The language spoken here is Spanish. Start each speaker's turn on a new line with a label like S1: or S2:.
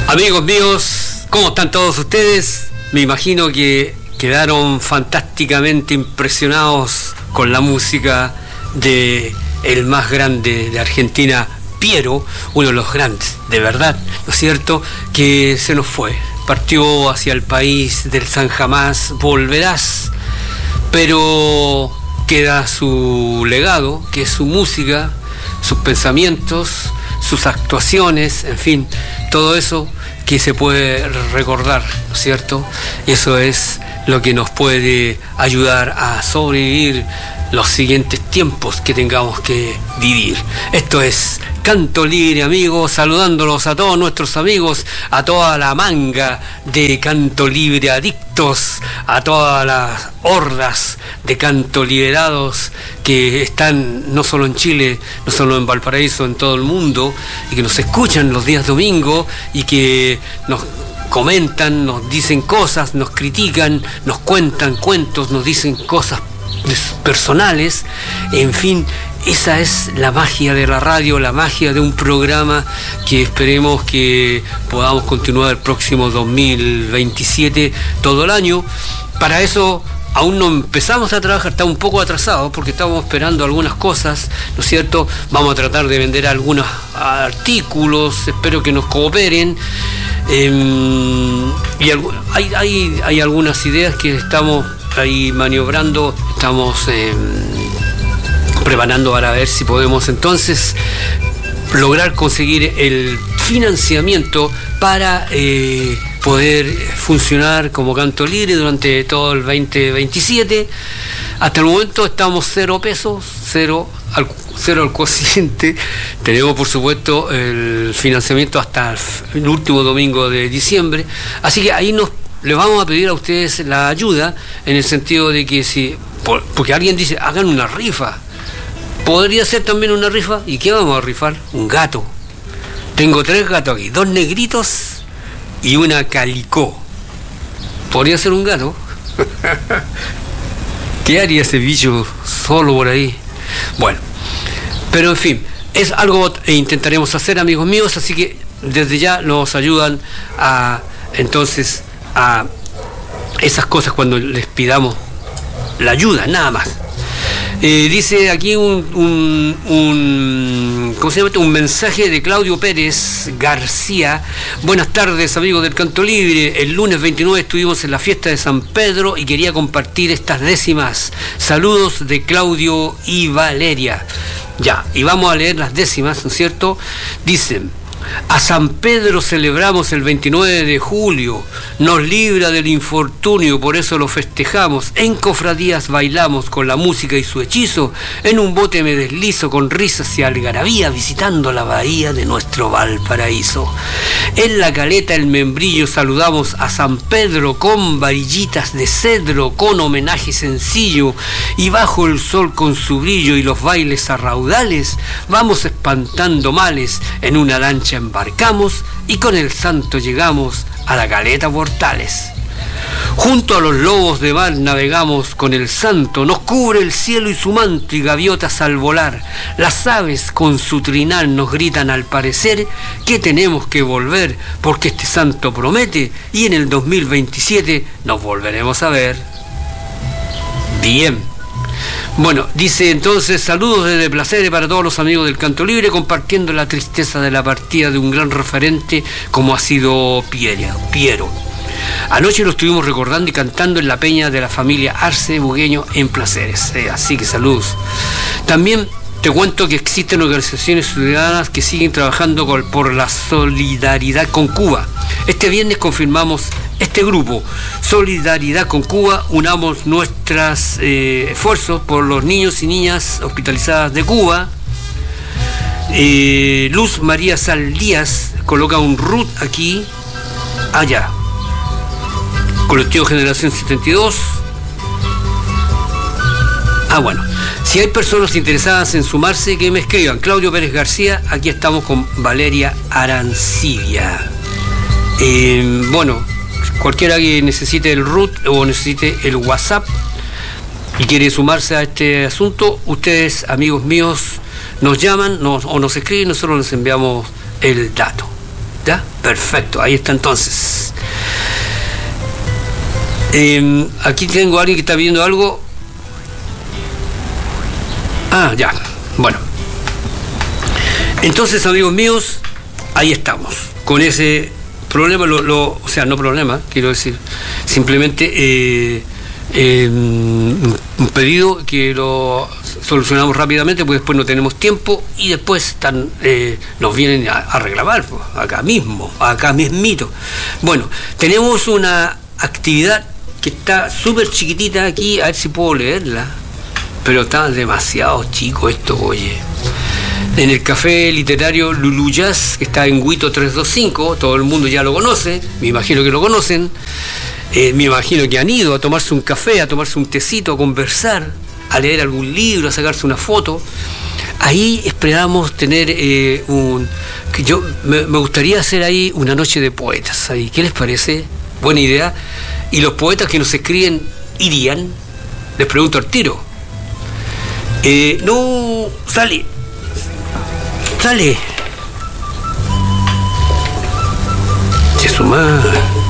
S1: Amigos míos, ¿cómo están todos ustedes? Me imagino que quedaron fantásticamente impresionados con la música de el más grande de Argentina, Piero, uno de los grandes, de verdad, ¿no es cierto? Que se nos fue, partió hacia el país del San Jamás, volverás, pero queda su legado, que es su música, sus pensamientos, sus actuaciones, en fin, todo eso que se puede recordar, ¿no es cierto? Eso es lo que nos puede ayudar a sobrevivir los siguientes tiempos que tengamos que vivir. Esto es Canto Libre, amigos, saludándolos a todos nuestros amigos, a toda la manga de Canto Libre adictos, a todas las hordas de canto liberados que están no solo en Chile, no solo en Valparaíso, en todo el mundo, y que nos escuchan los días domingo y que nos comentan, nos dicen cosas, nos critican, nos cuentan cuentos, nos dicen cosas personales, en fin, esa es la magia de la radio, la magia de un programa que esperemos que podamos continuar el próximo 2027 todo el año. Para eso aún no empezamos a trabajar, estamos un poco atrasados porque estamos esperando algunas cosas, ¿no es cierto? Vamos a tratar de vender algunos artículos, espero que nos cooperen. Y hay algunas ideas que estamos ahí maniobrando, estamos preparando para ver si podemos entonces lograr conseguir el financiamiento para poder funcionar como Canto Libre durante todo el 2027. Hasta el momento estamos 0 pesos, cero al cociente. Tenemos por supuesto el financiamiento hasta el último domingo de diciembre, así que ahí les vamos a pedir a ustedes la ayuda en el sentido de que porque alguien dice, hagan una rifa. Podría ser también una rifa. ¿Y qué vamos a rifar? Un gato. Tengo 3 gatos aquí, 2 negritos y una calicó. Podría ser un gato. ¿Qué haría ese bicho solo por ahí? Bueno, pero en fin, es algo que intentaremos hacer, amigos míos, así que desde ya nos ayudan a esas cosas cuando les pidamos la ayuda, nada más. Dice aquí un mensaje de Claudio Pérez García. Buenas tardes, amigos del Canto Libre. El lunes 29 estuvimos en la fiesta de San Pedro y quería compartir estas décimas. Saludos de Claudio y Valeria. Ya, y vamos a leer las décimas, ¿no es cierto? Dicen: a San Pedro celebramos el 29 de julio, nos libra del infortunio, por eso lo festejamos. En cofradías bailamos con la música y su hechizo, en un bote me deslizo con risas y algarabía, visitando la bahía de nuestro Valparaíso. En la caleta El Membrillo saludamos a San Pedro con varillitas de cedro, con homenaje sencillo, y bajo el sol con su brillo y los bailes a raudales, vamos espantando males, en una lancha embarcamos y con el santo llegamos a la caleta Portales. Junto a los lobos de mar navegamos con el santo, nos cubre el cielo y su manto y gaviotas al volar. Las aves con su trinal nos gritan al parecer que tenemos que volver porque este santo promete y en el 2027 nos volveremos a ver. Bien. Bueno, dice entonces, saludos desde Placeres para todos los amigos del Canto Libre, compartiendo la tristeza de la partida de un gran referente como ha sido Piero. Anoche lo estuvimos recordando y cantando en la peña de la familia Arce Bugueño en Placeres, así que saludos. También te cuento que existen organizaciones ciudadanas que siguen trabajando por la solidaridad con Cuba. Este viernes confirmamos este grupo, Solidaridad con Cuba, unamos nuestros esfuerzos por los niños y niñas hospitalizadas de Cuba. Luz María Sal Díaz coloca un RUT aquí, allá. Colectivo Generación 72. Bueno, si hay personas interesadas en sumarse, que me escriban. Claudio Pérez García, aquí estamos con Valeria Arancibia. Bueno, cualquiera que necesite el RUT o necesite el WhatsApp y quiere sumarse a este asunto, ustedes, amigos míos, nos llaman o nos escriben, nosotros les enviamos el dato. ¿Ya? Perfecto, ahí está entonces. Aquí tengo a alguien que está viendo algo. Ah, ya, bueno. Entonces, amigos míos, ahí estamos, con ese problema, o sea, no problema, quiero decir, simplemente un pedido que lo solucionamos rápidamente, porque después no tenemos tiempo y después nos vienen a reclamar, pues, acá mismito. Bueno, tenemos una actividad que está súper chiquitita aquí, a ver si puedo leerla, pero está demasiado chico esto, oye. En el café literario Lulu Jazz, que está en Huito 325, todo el mundo ya lo conoce, me imagino que lo conocen, me imagino que han ido a tomarse un café, a tomarse un tecito, a conversar, a leer algún libro, a sacarse una foto. Ahí esperamos tener me gustaría hacer ahí una noche de poetas. Ahí. ¿Qué les parece? Buena idea. Y los poetas que nos escriben irían, les pregunto al tiro. No, sale. ¡Che, su madre!